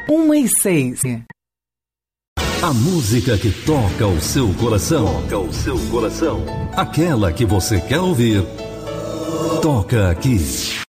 1:06. A música que toca o seu coração. Toca o seu coração. Aquela que você quer ouvir. Toca aqui.